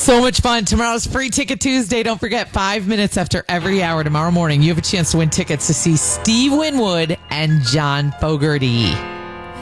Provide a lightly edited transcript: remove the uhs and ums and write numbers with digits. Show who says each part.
Speaker 1: So much fun. Tomorrow's Free Ticket Tuesday. Don't forget, 5 minutes after every hour tomorrow morning, you have a chance to win tickets to see Steve Winwood and John Fogerty.